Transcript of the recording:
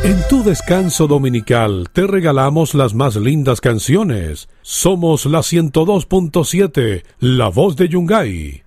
En tu descanso dominical te regalamos las más lindas canciones. Somos la 102.7, La Voz de Yungay.